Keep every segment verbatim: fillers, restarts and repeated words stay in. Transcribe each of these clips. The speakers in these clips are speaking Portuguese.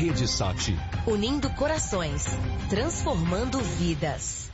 Rede Sat. Unindo corações, transformando vidas.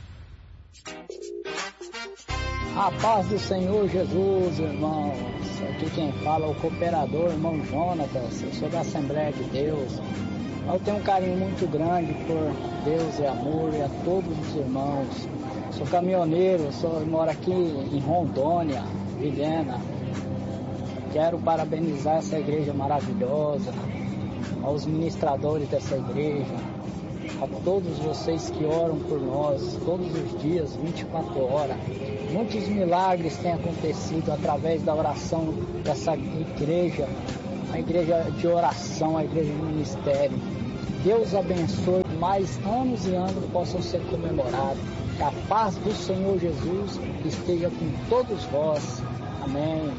A paz do Senhor Jesus, irmãos. Aqui quem fala é o cooperador, irmão Jonatas. Eu sou da Assembleia de Deus. Eu tenho um carinho muito grande por Deus e amor e a todos os irmãos. Sou caminhoneiro, sou, moro aqui em Rondônia, Vilhena. Quero parabenizar essa igreja maravilhosa, aos ministradores dessa igreja, a todos vocês que oram por nós todos os dias, vinte e quatro horas. Muitos milagres têm acontecido através da oração dessa igreja, a igreja de oração, a igreja de ministério. Deus abençoe, mais anos e anos possam ser comemorados. Que a paz do Senhor Jesus esteja com todos vós. Amém.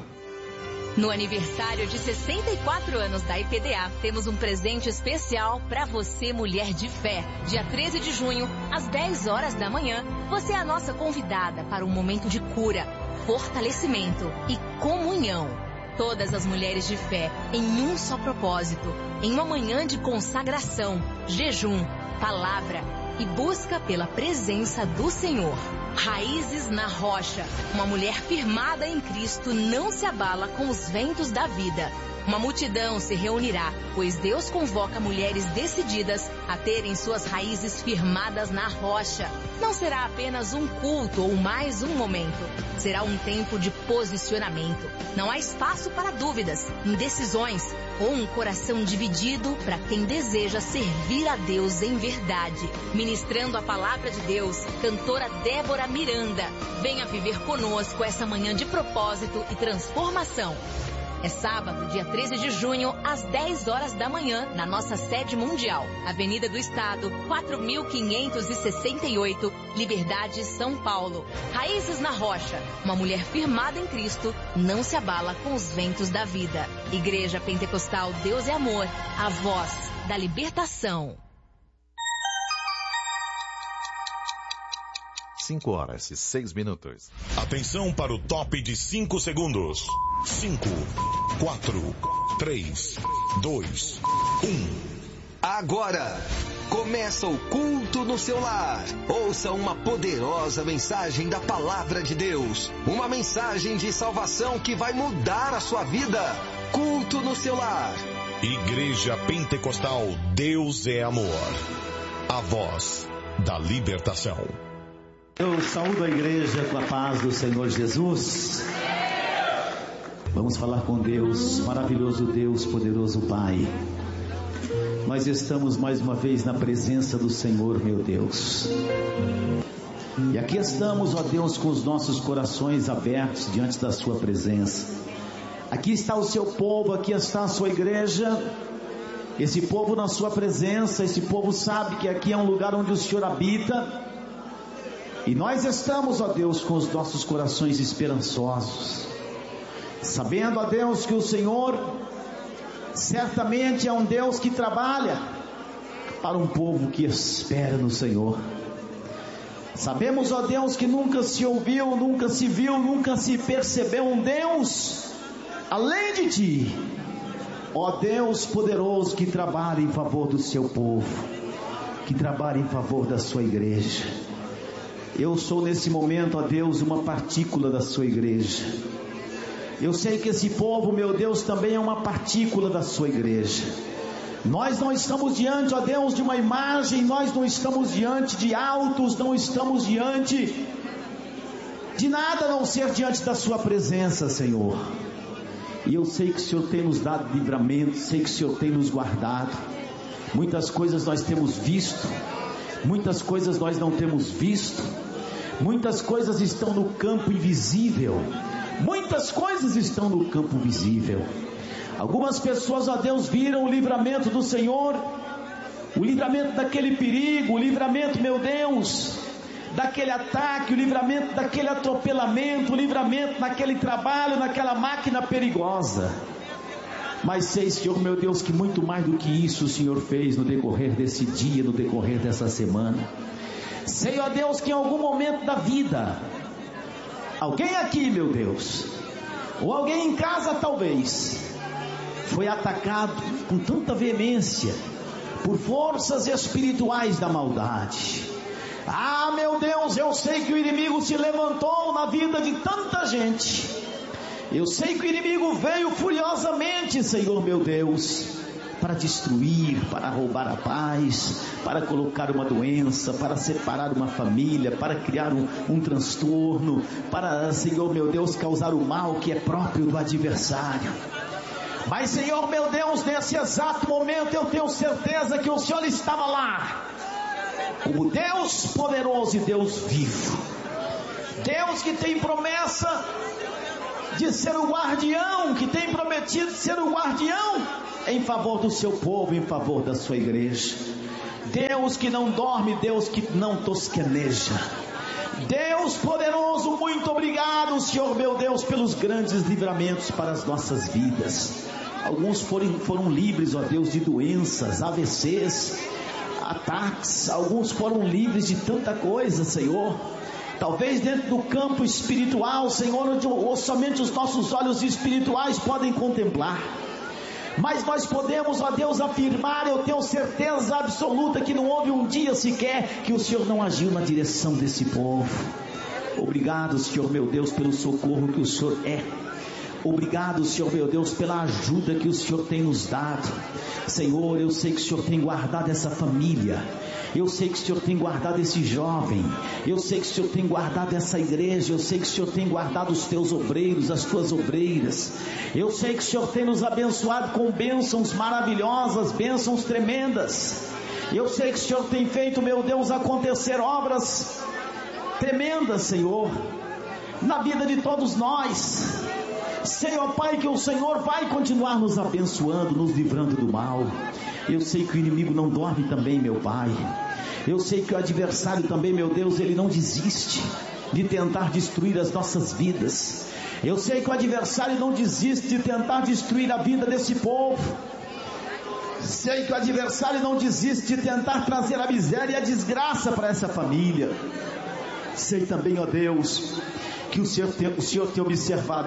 No aniversário de sessenta e quatro anos da I P D A, temos um presente especial para você, mulher de fé. Dia treze de junho, às dez horas da manhã, você é a nossa convidada para um momento de cura, fortalecimento e comunhão. Todas as mulheres de fé em um só propósito, em uma manhã de consagração, jejum, palavra e busca pela presença do Senhor. Raízes na rocha. Uma mulher firmada em Cristo não se abala com os ventos da vida. Uma multidão se reunirá, pois Deus convoca mulheres decididas a terem suas raízes firmadas na rocha. Não será apenas um culto ou mais um momento. Será um tempo de posicionamento. Não há espaço para dúvidas, indecisões ou um coração dividido para quem deseja servir a Deus em verdade. Ministrando a palavra de Deus, cantora Débora Miranda. Venha viver conosco essa manhã de propósito e transformação. É sábado, dia treze de junho, às dez horas da manhã, na nossa sede mundial. Avenida do Estado, quatro mil quinhentos e sessenta e oito, Liberdade, São Paulo. Raízes na rocha. Uma mulher firmada em Cristo não se abala com os ventos da vida. Igreja Pentecostal Deus é Amor, a voz da libertação. cinco horas e seis minutos. Atenção para o top de cinco segundos. cinco, quatro, três, dois, um. Agora começa o culto no seu lar. Ouça uma poderosa mensagem da palavra de Deus. Uma mensagem de salvação que vai mudar a sua vida. Culto no seu lar. Igreja Pentecostal Deus é Amor. A voz da libertação. Eu saúdo a igreja com a paz do Senhor Jesus. Vamos falar com Deus, maravilhoso Deus, poderoso Pai. Nós estamos mais uma vez na presença do Senhor, meu Deus. E aqui estamos, ó Deus, com os nossos corações abertos diante da sua presença. Aqui está o seu povo, aqui está a sua igreja. Esse povo na sua presença, esse povo sabe que aqui é um lugar onde o Senhor habita. E nós estamos, ó Deus, com os nossos corações esperançosos, sabendo, ó Deus, que o Senhor certamente é um Deus que trabalha para um povo que espera no Senhor. Sabemos, ó Deus, que nunca se ouviu, nunca se viu, nunca se percebeu um Deus além de Ti, ó Deus poderoso, que trabalha em favor do seu povo, que trabalha em favor da sua igreja. Eu sou nesse momento, ó Deus, uma partícula da sua igreja. Eu sei que esse povo, meu Deus, também é uma partícula da sua igreja. Nós não estamos diante, ó Deus, de uma imagem, nós não estamos diante de altos, não estamos diante de nada a não ser diante da sua presença, Senhor. E eu sei que o Senhor tem nos dado livramento, sei que o Senhor tem nos guardado. Muitas coisas nós temos visto, muitas coisas nós não temos visto, muitas coisas estão no campo invisível, muitas coisas estão no campo visível. Algumas pessoas, ó Deus, viram o livramento do Senhor, o livramento daquele perigo, o livramento, meu Deus, daquele ataque, o livramento daquele atropelamento, o livramento naquele trabalho, naquela máquina perigosa. Mas sei, Senhor, meu Deus, que muito mais do que isso o Senhor fez no decorrer desse dia, no decorrer dessa semana. Sei, ó Deus, que em algum momento da vida, alguém aqui, meu Deus, ou alguém em casa talvez, foi atacado com tanta veemência, por forças espirituais da maldade. Ah, meu Deus, eu sei que o inimigo se levantou na vida de tanta gente. Eu sei que o inimigo veio furiosamente, Senhor meu Deus, para destruir, para roubar a paz, para colocar uma doença, para separar uma família, para criar um, um transtorno, para, Senhor meu Deus, causar o mal que é próprio do adversário. Mas, Senhor meu Deus, nesse exato momento eu tenho certeza que o Senhor estava lá, como Deus poderoso e Deus vivo, Deus que tem promessa de ser o guardião, que tem prometido ser o guardião em favor do seu povo, em favor da sua igreja. Deus que não dorme, Deus que não tosqueneja. Deus poderoso, muito obrigado, Senhor meu Deus, pelos grandes livramentos para as nossas vidas. Alguns foram, foram livres, ó Deus, de doenças, A V Cs, ataques. Alguns foram livres de tanta coisa, Senhor. Talvez dentro do campo espiritual, Senhor, onde ou somente os nossos olhos espirituais podem contemplar. Mas nós podemos, ó Deus, afirmar, eu tenho certeza absoluta que não houve um dia sequer que o Senhor não agiu na direção desse povo. Obrigado, Senhor meu Deus, pelo socorro que o Senhor é. Obrigado, Senhor meu Deus, pela ajuda que o Senhor tem nos dado. Senhor, eu sei que o Senhor tem guardado essa família. Eu sei que o Senhor tem guardado esse jovem. Eu sei que o Senhor tem guardado essa igreja. Eu sei que o Senhor tem guardado os teus obreiros, as tuas obreiras. Eu sei que o Senhor tem nos abençoado com bênçãos maravilhosas, bênçãos tremendas. Eu sei que o Senhor tem feito, meu Deus, acontecer obras tremendas, Senhor, na vida de todos nós. Sei, ó Pai, que o Senhor vai continuar nos abençoando, nos livrando do mal. Eu sei que o inimigo não dorme também, meu Pai. Eu sei que o adversário também, meu Deus, ele não desiste de tentar destruir as nossas vidas. Eu sei que o adversário não desiste de tentar destruir a vida desse povo. Sei que o adversário não desiste de tentar trazer a miséria e a desgraça para essa família. Sei também, ó Deus, que o Senhor tem, o Senhor tem observado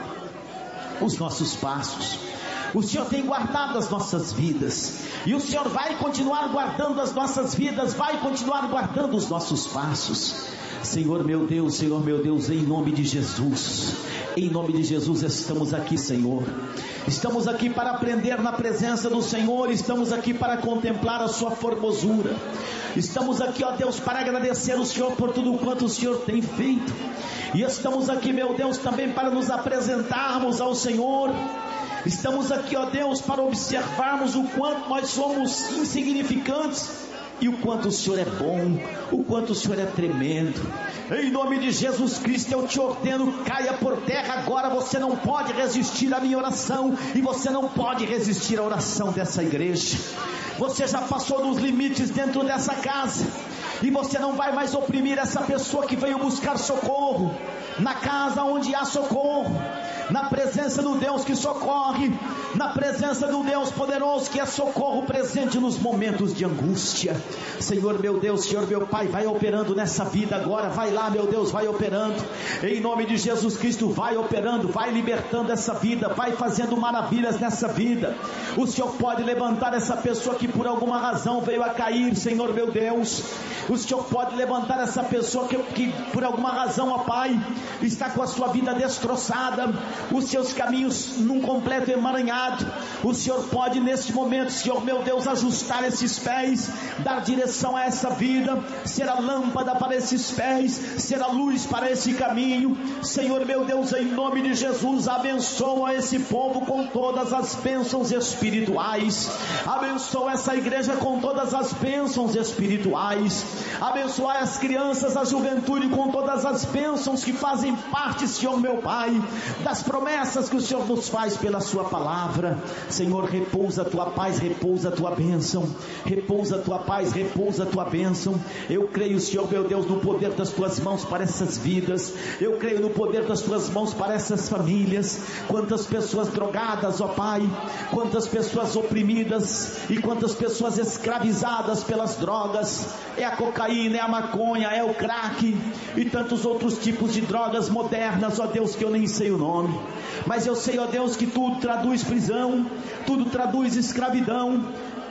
os nossos passos. O Senhor tem guardado as nossas vidas, e o Senhor vai continuar guardando as nossas vidas, vai continuar guardando os nossos passos. Senhor meu Deus, Senhor meu Deus, em nome de Jesus, em nome de Jesus estamos aqui, Senhor. Estamos aqui para aprender na presença do Senhor, estamos aqui para contemplar a sua formosura. Estamos aqui, ó Deus, para agradecer o Senhor por tudo quanto o Senhor tem feito. E estamos aqui, meu Deus, também para nos apresentarmos ao Senhor. Estamos aqui, ó Deus, para observarmos o quanto nós somos insignificantes e o quanto o Senhor é bom, o quanto o Senhor é tremendo. Em nome de Jesus Cristo eu te ordeno, caia por terra agora. Você não pode resistir à minha oração, e você não pode resistir à oração dessa igreja. Você já passou dos limites dentro dessa casa, e você não vai mais oprimir essa pessoa que veio buscar socorro na casa onde há socorro, na presença do Deus que socorre, na presença do Deus poderoso que é socorro presente nos momentos de angústia. Senhor meu Deus, Senhor meu Pai, vai operando nessa vida agora. Vai lá, meu Deus, vai operando em nome de Jesus Cristo. Vai operando, vai libertando essa vida, vai fazendo maravilhas nessa vida. O Senhor pode levantar essa pessoa que por alguma razão veio a cair, Senhor meu Deus. O Senhor pode levantar essa pessoa que, que por alguma razão, ó Pai, está com a sua vida destroçada, os seus caminhos num completo emaranhado. O Senhor pode neste momento, Senhor meu Deus, ajustar esses pés, dar direção a essa vida, ser a lâmpada para esses pés, ser a luz para esse caminho. Senhor meu Deus, em nome de Jesus, abençoa esse povo com todas as bênçãos espirituais. Abençoa essa igreja com todas as bênçãos espirituais. Abençoa as crianças, a juventude com todas as bênçãos que fazem parte, Senhor meu Pai, das promessas que o Senhor nos faz pela sua palavra. Senhor, repousa a tua paz, repousa a tua bênção, repousa a tua paz, repousa a tua bênção. Eu creio, Senhor meu Deus, no poder das tuas mãos para essas vidas. Eu creio no poder das tuas mãos para essas famílias. Quantas pessoas drogadas, ó Pai, quantas pessoas oprimidas e quantas pessoas escravizadas pelas drogas. É a cocaína, é a maconha, é o crack e tantos outros tipos de drogas modernas, ó Deus, que eu nem sei o nome, mas eu sei, ó Deus, que tudo traduz prisão, tudo traduz escravidão.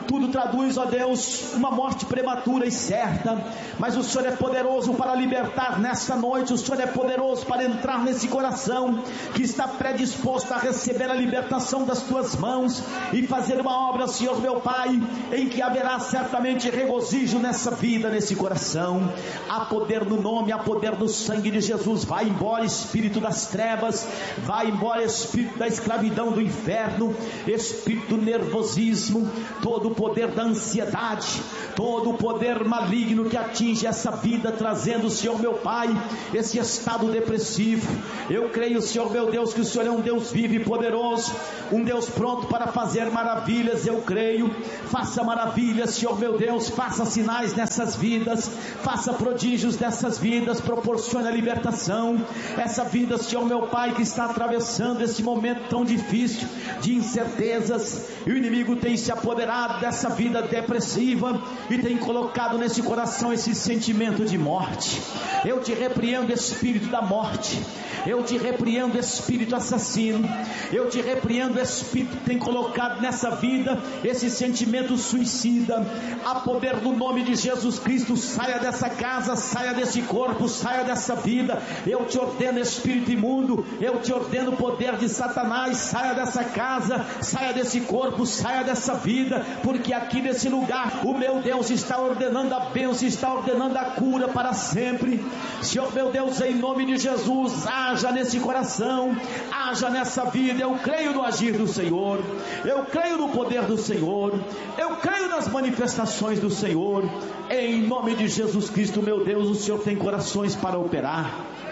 tudo traduz, ó Deus, uma morte prematura e certa, mas o Senhor é poderoso para libertar nesta noite. O Senhor é poderoso para entrar nesse coração que está predisposto a receber a libertação das tuas mãos e fazer uma obra, Senhor meu Pai, em que haverá certamente regozijo nessa vida, nesse coração. Há poder no nome, há poder no sangue de Jesus. Vai embora espírito das trevas, vai embora espírito da escravidão do inferno, espírito do nervosismo, todo o poder da ansiedade, todo o poder maligno que atinge essa vida, trazendo, Senhor meu Pai, esse estado depressivo. Eu creio, Senhor meu Deus, que o Senhor é um Deus vivo e poderoso, um Deus pronto para fazer maravilhas. Eu creio, faça maravilhas, Senhor meu Deus, faça sinais nessas vidas, faça prodígios nessas vidas, proporcione a libertação. Essa vida, Senhor meu Pai, que está atravessando esse momento tão difícil de incertezas, e o inimigo tem se apoderado dessa vida depressiva e tem colocado nesse coração esse sentimento de morte. Eu te repreendo, espírito da morte. Eu te repreendo, espírito assassino. Eu te repreendo, espírito que tem colocado nessa vida esse sentimento suicida. Há poder no nome de Jesus Cristo. Saia dessa casa, saia desse corpo, saia dessa vida. Eu te ordeno, espírito imundo, eu te ordeno, poder de Satanás, saia dessa casa, saia desse corpo, saia dessa vida, porque aqui nesse lugar o meu Deus está ordenando a bênção, está ordenando a cura para sempre. Senhor meu Deus, em nome de Jesus, haja nesse coração, haja nessa vida. Eu creio no agir do Senhor, eu creio no poder do Senhor, eu creio nas manifestações do Senhor. Em nome de Jesus Cristo, meu Deus, o Senhor tem corações para operar,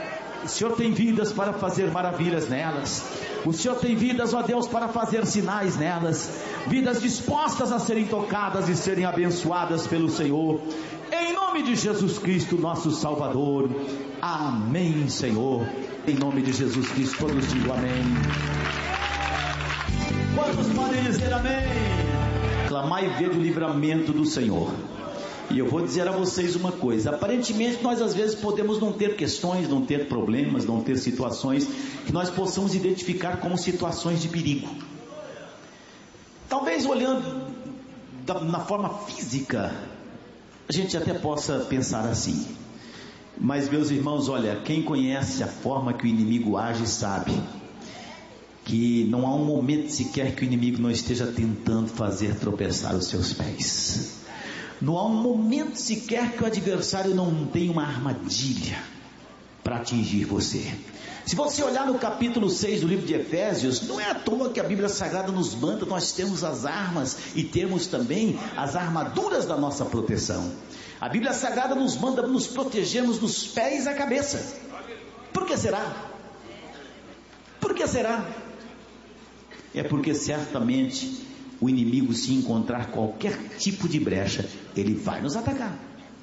o Senhor tem vidas para fazer maravilhas nelas. O Senhor tem vidas, ó Deus, para fazer sinais nelas, vidas dispostas a serem tocadas e serem abençoadas pelo Senhor, em nome de Jesus Cristo, nosso Salvador. Amém, Senhor. Em nome de Jesus Cristo, todos digam amém. Quantos podem dizer amém? Clamai e vede o livramento do Senhor. E eu vou dizer a vocês uma coisa: aparentemente nós às vezes podemos não ter questões, não ter problemas, não ter situações que nós possamos identificar como situações de perigo. Talvez olhando da, na forma física, a gente até possa pensar assim. Mas meus irmãos, olha, quem conhece a forma que o inimigo age sabe que não há um momento sequer que o inimigo não esteja tentando fazer tropeçar os seus pés. Não há um momento sequer que o adversário não tenha uma armadilha para atingir você. Se você olhar no capítulo seis do livro de Efésios, não é à toa que a Bíblia Sagrada nos manda nós temos as armas e temos também as armaduras da nossa proteção. A Bíblia Sagrada nos manda nos protegermos dos pés à cabeça. Por que será? Por que será? É porque certamente o inimigo, se encontrar qualquer tipo de brecha, ele vai nos atacar.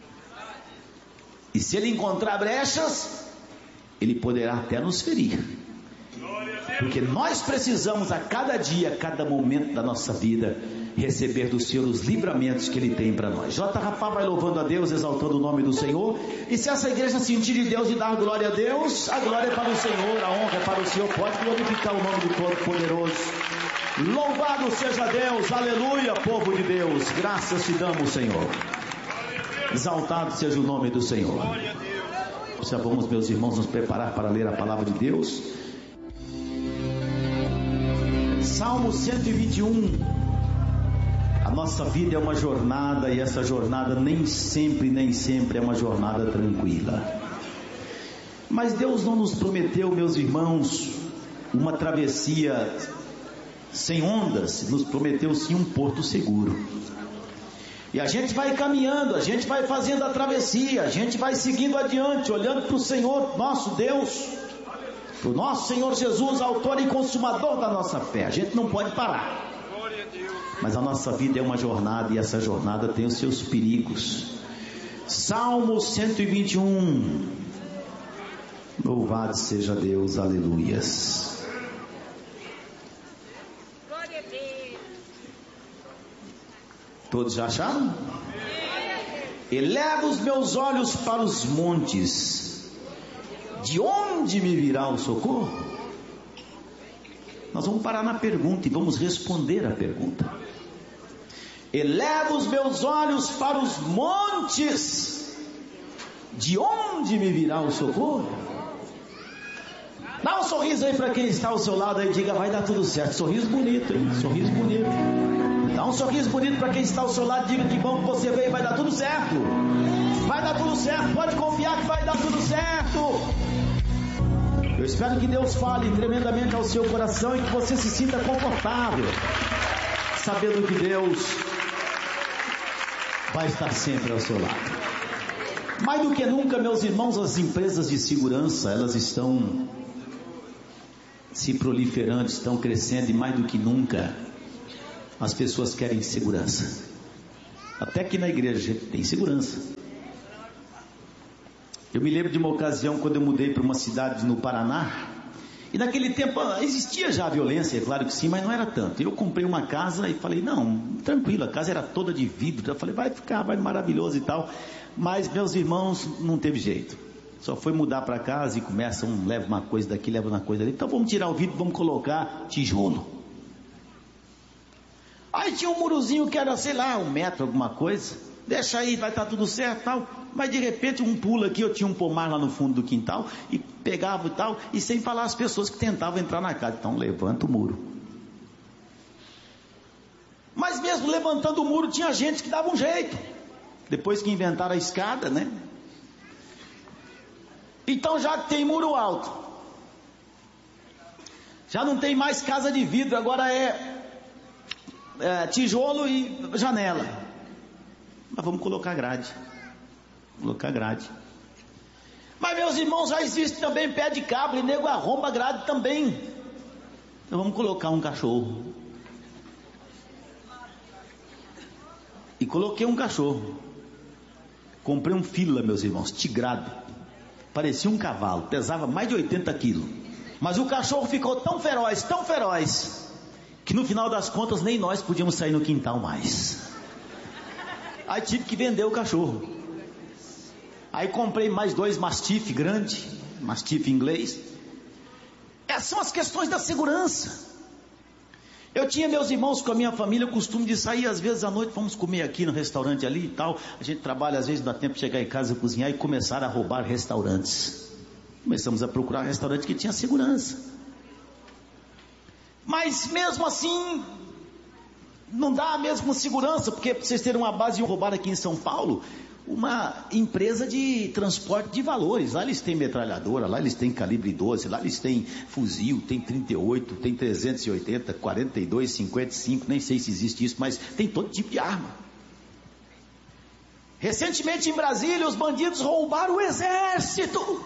E se ele encontrar brechas, ele poderá até nos ferir. Porque nós precisamos a cada dia, a cada momento da nossa vida, receber do Senhor os livramentos que Ele tem para nós. J. Rafa vai louvando a Deus, exaltando o nome do Senhor. E se essa igreja sentir de Deus e dar glória a Deus, a glória é para o Senhor, a honra é para o Senhor. Pode glorificar o nome do Todo-Poderoso. Louvado seja Deus, aleluia, povo de Deus, graças te damos, Senhor. Exaltado seja o nome do Senhor. Já vamos, meus irmãos, nos preparar para ler a palavra de Deus. Salmo cento e vinte e um. A nossa vida é uma jornada, e essa jornada nem sempre, nem sempre é uma jornada tranquila. Mas Deus não nos prometeu, meus irmãos, uma travessia sem ondas, nos prometeu sim um porto seguro. E a gente vai caminhando, a gente vai fazendo a travessia, a gente vai seguindo adiante, olhando para o Senhor, nosso Deus, para o nosso Senhor Jesus, autor e consumador da nossa fé. A gente não pode parar. Mas a nossa vida é uma jornada, e essa jornada tem os seus perigos. Salmo cento e vinte e um. Louvado seja Deus, aleluias. Todos já acharam? Eleva os meus olhos para os montes, de onde me virá o socorro? Nós vamos parar na pergunta e vamos responder a pergunta. Elevo os meus olhos para os montes, de onde me virá o socorro? Dá um sorriso aí para quem está ao seu lado e diga: vai dar tudo certo. Sorriso bonito, hein? Sorriso bonito. Dá um sorriso bonito para quem está ao seu lado e diga: que bom que você veio, vai dar tudo certo. Vai dar tudo certo, pode confiar que vai dar tudo certo. Eu espero que Deus fale tremendamente ao seu coração e que você se sinta confortável, sabendo que Deus vai estar sempre ao seu lado. Mais do que nunca, meus irmãos, as empresas de segurança, elas estão se proliferando, estão crescendo, e mais do que nunca, as pessoas querem segurança. Até que na igreja tem segurança. Eu me lembro de uma ocasião quando eu mudei para uma cidade no Paraná, e naquele tempo existia já a violência, é claro que sim, mas não era tanto. Eu comprei uma casa e falei: não, tranquilo, a casa era toda de vidro. Eu falei: vai ficar, vai maravilhoso e tal. Mas meus irmãos, não teve jeito. Só foi mudar para casa e começa um, leva uma coisa daqui, leva uma coisa ali. Então vamos tirar o vidro, vamos colocar tijolo. Aí tinha um murozinho que era, sei lá, um metro, alguma coisa. Deixa aí, vai estar tudo certo, tal. Mas de repente um pulo aqui, eu tinha um pomar lá no fundo do quintal, e pegava e tal, e sem falar as pessoas que tentavam entrar na casa. Então levanta o muro. Mas mesmo levantando o muro, tinha gente que dava um jeito. Depois que inventaram a escada, né? Então já que tem muro alto, já não tem mais casa de vidro, agora é, é tijolo e janela. Mas vamos colocar grade. Colocar grade. Mas meus irmãos, já existe também pé de cabra, e nego arromba grade também. Então vamos colocar um cachorro. E coloquei um cachorro. Comprei um fila, meus irmãos, tigrado. Parecia um cavalo, pesava mais de oitenta quilos. Mas o cachorro ficou tão feroz, tão feroz, que no final das contas nem nós podíamos sair no quintal mais. Aí tive que vender o cachorro. Aí comprei mais dois mastife grande, mastife inglês. Essas são as questões da segurança. Eu tinha, meus irmãos, com a minha família, o costume de sair às vezes à noite, vamos comer aqui no restaurante ali e tal. A gente trabalha, às vezes dá tempo de chegar em casa, cozinhar e começar a roubar restaurantes. Começamos a procurar restaurante que tinha segurança. Mas mesmo assim, não dá a mesma segurança, porque para vocês terem uma base, iam roubar aqui em São Paulo uma empresa de transporte de valores. Lá eles têm metralhadora, lá eles têm calibre doze, lá eles têm fuzil, tem trinta e oito, tem trezentos e oitenta, quarenta e dois, cinquenta e cinco, nem sei se existe isso, mas tem todo tipo de arma. Recentemente em Brasília, os bandidos roubaram o exército.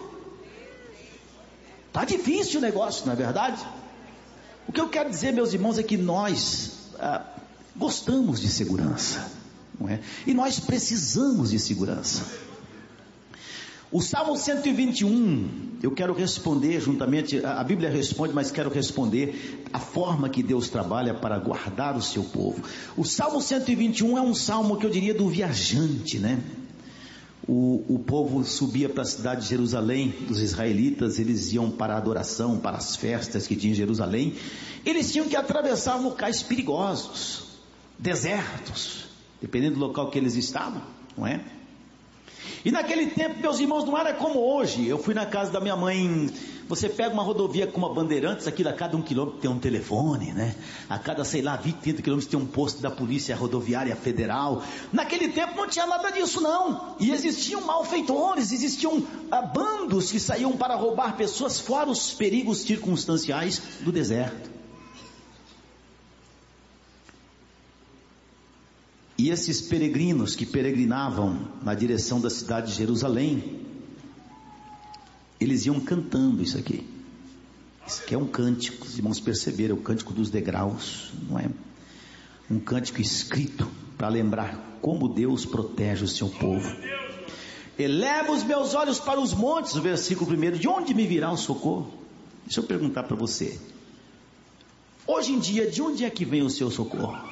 Tá difícil o negócio, não é verdade? O que eu quero dizer, meus irmãos, é que nós ah, gostamos de segurança. Não é? E nós precisamos de segurança. O Salmo cento e vinte e um, eu quero responder juntamente, a Bíblia responde, mas quero responder a forma que Deus trabalha para guardar o seu povo. O Salmo cento e vinte e um é um salmo que eu diria do viajante, né? O, o povo subia para a cidade de Jerusalém, dos israelitas, eles iam para a adoração, para as festas que tinha em Jerusalém. Eles tinham que atravessar locais perigosos, desertos, dependendo do local que eles estavam, não é? E naquele tempo, meus irmãos, não era como hoje. Eu fui na casa da minha mãe. Você pega uma rodovia com uma Bandeirantes, aquilo a cada um quilômetro tem um telefone, né? A cada, sei lá, vinte, trinta quilômetros tem um posto da Polícia Rodoviária Federal. Naquele tempo não tinha nada disso, não. E existiam malfeitores, existiam ah, bandos que saíam para roubar pessoas, fora os perigos circunstanciais do deserto. E esses peregrinos que peregrinavam na direção da cidade de Jerusalém, eles iam cantando isso aqui. Isso aqui é um cântico, os irmãos perceberam, é o cântico dos degraus, não é? Um cântico escrito para lembrar como Deus protege o seu povo. Eleva os meus olhos para os montes, o versículo primeiro, de onde me virá o socorro? Deixa eu perguntar para você. Hoje em dia, de onde é que vem o seu socorro?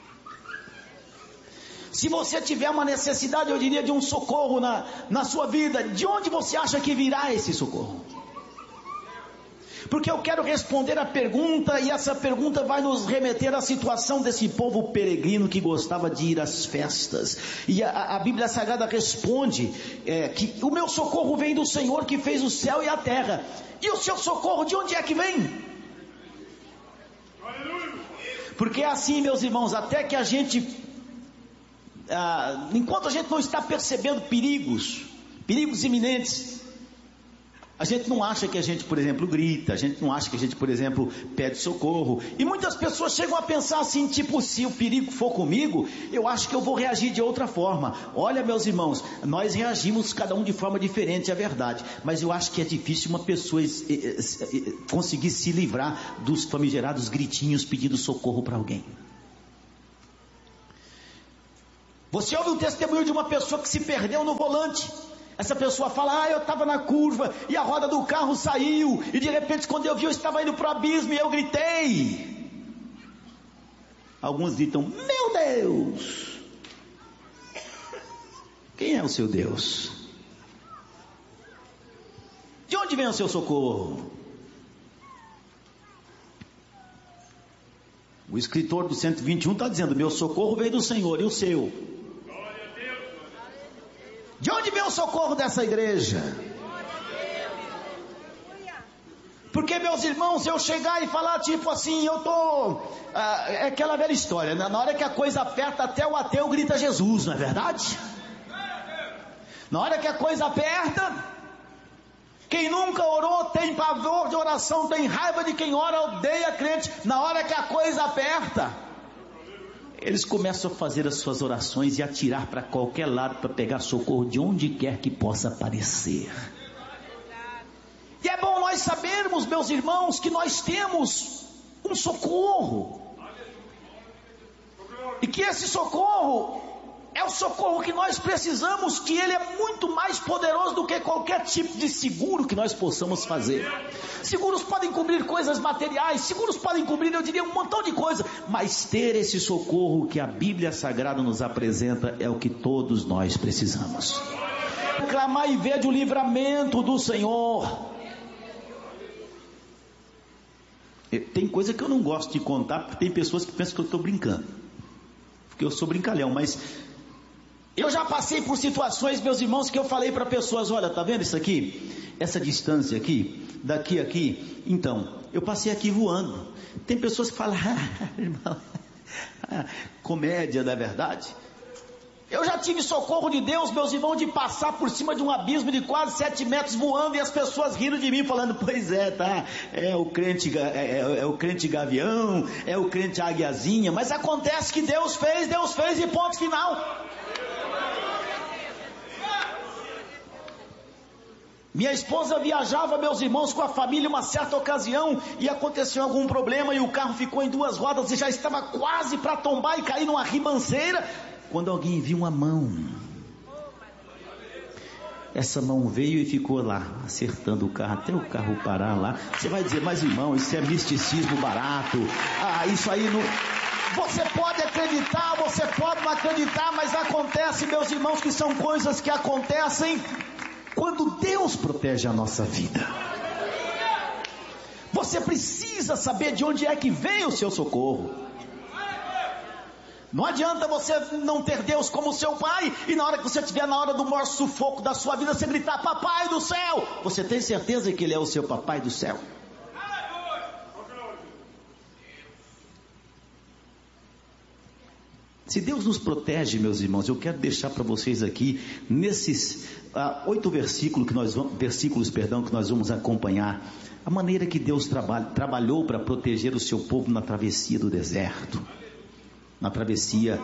Se você tiver uma necessidade, eu diria, de um socorro na, na sua vida, de onde você acha que virá esse socorro? porque eu quero responder a pergunta, e essa pergunta vai nos remeter à situação desse povo peregrino que gostava de ir às festas. E a, a Bíblia Sagrada responde é, que o meu socorro vem do Senhor que fez o céu e a terra. E o seu socorro de onde é que vem? Porque é assim, meus irmãos, até que a gente, ah, enquanto a gente não está percebendo perigos, perigos iminentes, a gente não acha que a gente, por exemplo, grita, a gente não acha que a gente, por exemplo, pede socorro. E muitas pessoas chegam a pensar assim, tipo, se o perigo for comigo, eu acho que eu vou reagir de outra forma. Olha, meus irmãos, nós reagimos cada um de forma diferente, é verdade. Mas eu acho que é difícil uma pessoa conseguir se livrar dos famigerados gritinhos pedindo socorro para alguém. Você ouve o testemunho de uma pessoa que se perdeu no volante. Essa pessoa fala, ah, eu estava na curva e a roda do carro saiu, e de repente quando eu vi eu estava indo para o abismo e eu gritei. Alguns gritam, meu Deus! Quem é o seu Deus? De onde vem o seu socorro? O escritor do cento e vinte e um está dizendo, meu socorro veio do Senhor, e o seu? De onde vem o socorro dessa igreja? Porque, meus irmãos, eu chegar e falar tipo assim, eu tô... Ah, é aquela velha história, né? Na hora que a coisa aperta, até o ateu grita Jesus, não é verdade? Na hora que a coisa aperta, quem nunca orou tem pavor de oração, tem raiva de quem ora, odeia crente. Na hora que a coisa aperta, eles começam a fazer as suas orações e atirar para qualquer lado para pegar socorro de onde quer que possa aparecer. E é bom nós sabermos, meus irmãos, que nós temos um socorro. E que esse socorro é o socorro que nós precisamos, que ele é muito mais poderoso do que qualquer tipo de seguro que nós possamos fazer. Seguros podem cobrir coisas materiais, seguros podem cobrir, eu diria, um montão de coisas, mas ter esse socorro que a Bíblia Sagrada nos apresenta é o que todos nós precisamos. Clamar e ver o livramento do Senhor. Tem coisa que eu não gosto de contar, porque tem pessoas que pensam que eu estou brincando, porque eu sou brincalhão, mas eu já passei por situações, meus irmãos, que eu falei para pessoas, olha, tá vendo isso aqui? Essa distância aqui, daqui a aqui, então, eu passei aqui voando. Tem pessoas que falam, ah, irmão, comédia, não é verdade? Eu já tive socorro de Deus, meus irmãos, de passar por cima de um abismo de quase sete metros voando, e as pessoas rindo de mim, falando, pois é, tá, é o crente, é, é, é o crente gavião, é o crente águiazinha, mas acontece que Deus fez, Deus fez e ponto final. Minha esposa viajava, meus irmãos, com a família uma certa ocasião, e aconteceu algum problema e o carro ficou em duas rodas e já estava quase para tombar e cair numa ribanceira, quando alguém viu uma mão. Essa mão veio e ficou lá, acertando o carro, até o carro parar lá. Você vai dizer, mas irmão, isso é misticismo barato. Ah, isso aí não... Você pode acreditar, você pode não acreditar, mas acontece, meus irmãos, que são coisas que acontecem quando Deus protege a nossa vida. Você precisa saber de onde é que vem o seu socorro. Não adianta você não ter Deus como seu pai, e na hora que você estiver na hora do maior sufoco da sua vida, você gritar, papai do céu. Você tem certeza que ele é o seu papai do céu? Se Deus nos protege, meus irmãos, eu quero deixar para vocês aqui, nesses ah, oito versículos, que nós vamos, versículos perdão, que nós vamos acompanhar, a maneira que Deus trabalha, trabalhou para proteger o seu povo na travessia do deserto, na travessia,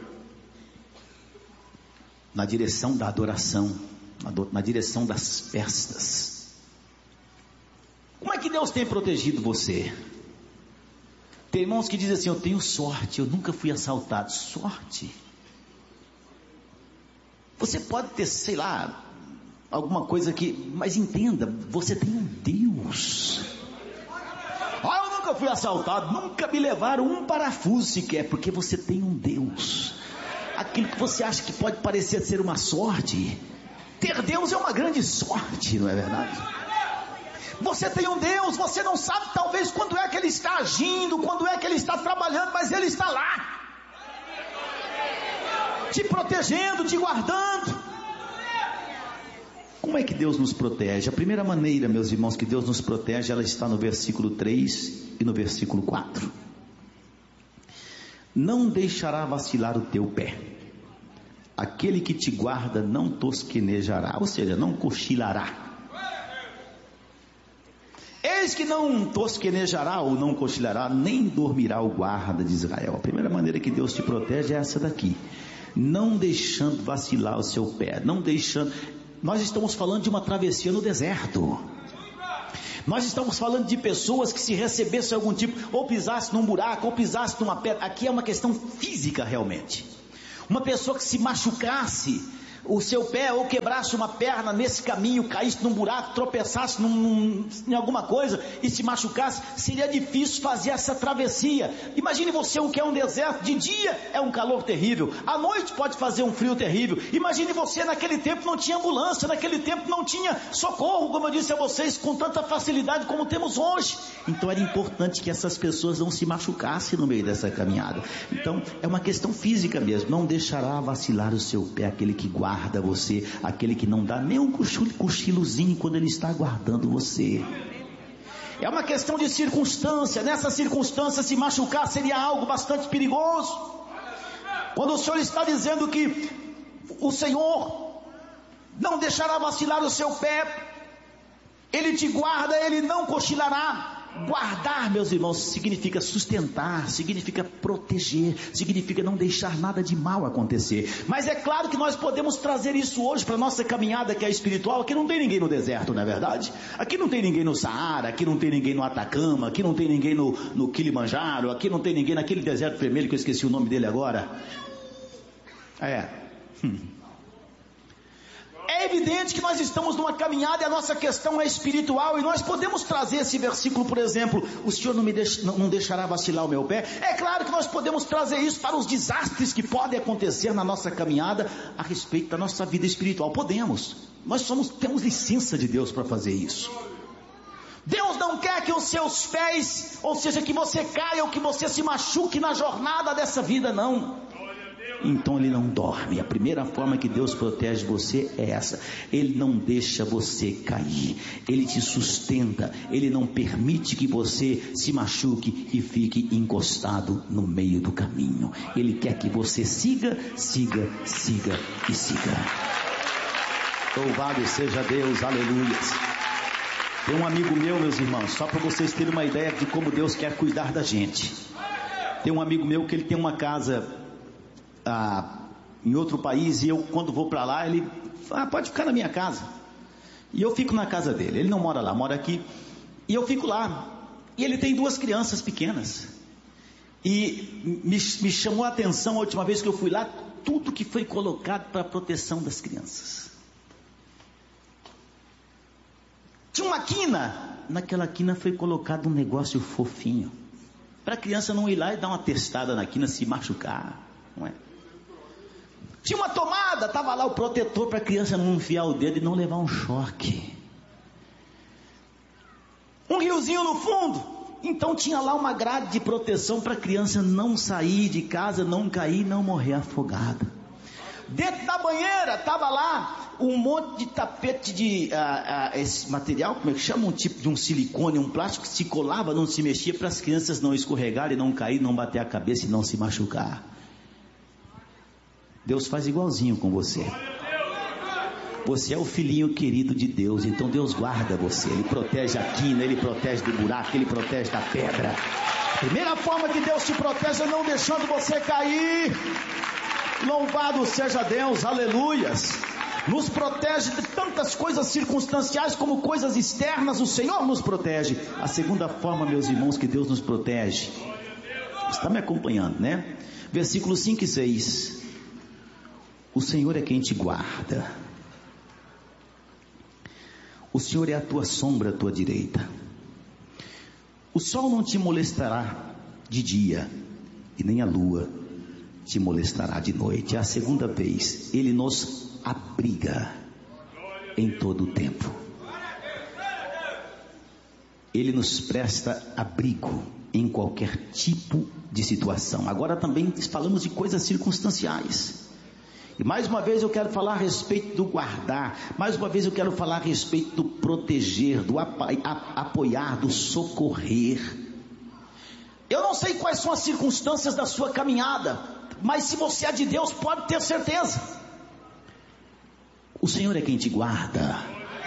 na direção da adoração, na, do, na direção das festas. Como é que Deus tem protegido você? Tem irmãos que dizem assim, eu tenho sorte, eu nunca fui assaltado. Sorte? Você pode ter, sei lá, alguma coisa que... Mas entenda, você tem um Deus. Ah, eu nunca fui assaltado, nunca me levaram um parafuso sequer, porque você tem um Deus. Aquilo que você acha que pode parecer ser uma sorte, ter Deus é uma grande sorte, não é verdade? Você tem um Deus, você não sabe talvez quando é que Ele está agindo, quando é que Ele está trabalhando, mas Ele está lá, te protegendo, te guardando. Como é que Deus nos protege? A primeira maneira, meus irmãos, que Deus nos protege, ela está no versículo três e no versículo quatro. Não deixará vacilar o teu pé. Aquele que te guarda não tosquenejará, ou seja, não cochilará. Eis que não tosquenejará ou não cochilará, nem dormirá o guarda de Israel. A primeira maneira que Deus te protege é essa daqui. Não deixando vacilar o seu pé, não deixando... Nós estamos falando de uma travessia no deserto. Nós estamos falando de pessoas que, se recebessem algum tipo, ou pisasse num buraco, ou pisasse numa pedra. Aqui é uma questão física realmente. Uma pessoa que se machucasse o seu pé, ou quebrasse uma perna nesse caminho, caísse num buraco, tropeçasse num, num, em alguma coisa e se machucasse, seria difícil fazer essa travessia. Imagine você o que é um deserto. De dia é um calor terrível, à noite pode fazer um frio terrível. Imagine você, naquele tempo não tinha ambulância, naquele tempo não tinha socorro, como eu disse a vocês, com tanta facilidade como temos hoje. Então era importante que essas pessoas não se machucassem no meio dessa caminhada. Então é uma questão física mesmo. Não deixará vacilar o seu pé aquele que guarda guarda você, aquele que não dá nem um cochilozinho quando Ele está guardando você. É uma questão de circunstância. Nessa circunstância, se machucar seria algo bastante perigoso. Quando o Senhor está dizendo que o Senhor não deixará vacilar o seu pé, Ele te guarda, Ele não cochilará. Guardar, meus irmãos, significa sustentar, significa proteger, significa não deixar nada de mal acontecer. Mas é claro que nós podemos trazer isso hoje para a nossa caminhada, que é espiritual. Aqui não tem ninguém no deserto, não é verdade? Aqui não tem ninguém no Saara, aqui não tem ninguém no Atacama, aqui não tem ninguém no, no Kilimanjaro, aqui não tem ninguém naquele deserto vermelho que eu esqueci o nome dele agora. É... Hum. É evidente que nós estamos numa caminhada e a nossa questão é espiritual, e nós podemos trazer esse versículo, por exemplo, o Senhor não me deixa, não, não deixará vacilar o meu pé. É claro que nós podemos trazer isso para os desastres que podem acontecer na nossa caminhada a respeito da nossa vida espiritual. Podemos, nós somos, temos licença de Deus para fazer isso. Deus não quer que os seus pés, ou seja, que você caia ou que você se machuque na jornada dessa vida, não. Então Ele não dorme. A primeira forma que Deus protege você é essa: Ele não deixa você cair, Ele te sustenta, Ele não permite que você se machuque e fique encostado no meio do caminho. Ele quer que você siga, siga, siga e siga. Louvado seja Deus, aleluia. Tem um amigo meu, meus irmãos, só para vocês terem uma ideia de como Deus quer cuidar da gente. Tem um amigo meu que ele tem uma casa Ah, em outro país, e eu, quando vou para lá, ele ah, pode ficar na minha casa, e eu fico na casa dele. Ele não mora lá, mora aqui, e eu fico lá. E ele tem duas crianças pequenas, e me, me chamou a atenção a última vez que eu fui lá, tudo que foi colocado para a proteção das crianças. Tinha uma quina, naquela quina foi colocado um negócio fofinho, para a criança não ir lá e dar uma testada na quina, se machucar, não é? Tinha uma tomada, estava lá o protetor para a criança não enfiar o dedo e não levar um choque. Um riozinho no fundo, então tinha lá uma grade de proteção para a criança não sair de casa, não cair, não morrer afogada. Dentro da banheira estava lá um monte de tapete de ah, ah, esse material, como é que chama? Um tipo de um silicone, um plástico que se colava, não se mexia, para as crianças não escorregarem, não cair, não bater a cabeça e não se machucar. Deus faz igualzinho com você. Você é o filhinho querido de Deus, então Deus guarda você. Ele protege a quina, Ele protege do buraco, Ele protege da pedra. Primeira forma que Deus te protege é não deixando você cair. Louvado seja Deus, aleluias. Nos protege de tantas coisas circunstanciais como coisas externas. O Senhor nos protege. A segunda forma, meus irmãos, que Deus nos protege, está me acompanhando, né? Versículos cinco e seis. O Senhor é quem te guarda. O Senhor é a tua sombra à tua direita. O sol não te molestará de dia, e nem a lua te molestará de noite. É a segunda vez. Ele nos abriga em todo o tempo. Ele nos presta abrigo em qualquer tipo de situação. Agora também falamos de coisas circunstanciais. E mais uma vez eu quero falar a respeito do guardar. Mais uma vez eu quero falar a respeito do proteger, do apoiar, do socorrer. Eu não sei quais são as circunstâncias da sua caminhada, mas se você é de Deus, pode ter certeza. O Senhor é quem te guarda.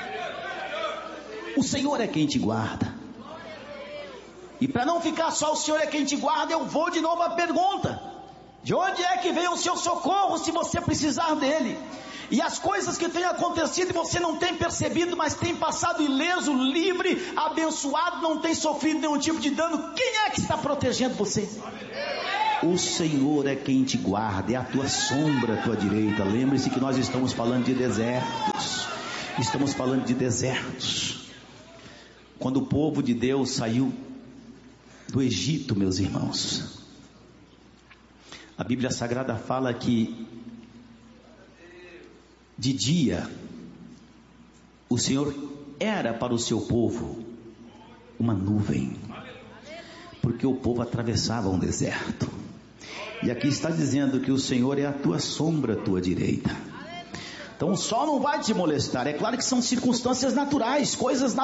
O Senhor é quem te guarda. E para não ficar só o Senhor é quem te guarda, eu vou de novo à pergunta: de onde é que vem o seu socorro se você precisar dele? E as coisas que têm acontecido e você não tem percebido, mas tem passado ileso, livre, abençoado, não tem sofrido nenhum tipo de dano, quem é que está protegendo você? O Senhor é quem te guarda, é a tua sombra à tua direita. Lembre-se que nós estamos falando de desertos. Estamos falando de desertos. Quando o povo de Deus saiu do Egito, meus irmãos, a Bíblia Sagrada fala que de dia o Senhor era para o seu povo uma nuvem, porque o povo atravessava um deserto. E aqui está dizendo que o Senhor é a tua sombra à tua direita. Então o sol não vai te molestar. É claro que são circunstâncias naturais, coisas naturais.